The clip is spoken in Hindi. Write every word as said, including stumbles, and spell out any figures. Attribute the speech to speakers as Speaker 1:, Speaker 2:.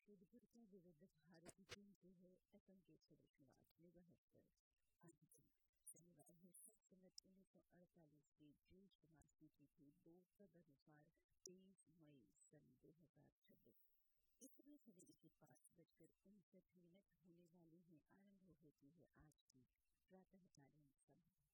Speaker 1: शोधकर्ता विविध भारती टीम जो है एफएम के सदस्यवाद निवाहक पर आज दिन शनिवार है सात सितंबर उन्नीस सौ अड़तालीस की ज्येष्ठ मास की तिथि दो तदनुसार तेईस मई सन दो हजार छब्बीस। इस समय सभी इसे पाँच बजकर उनसठ मिनट होने वाले हैं। आरंभ होती है आज की प्रातःकालीन सभा।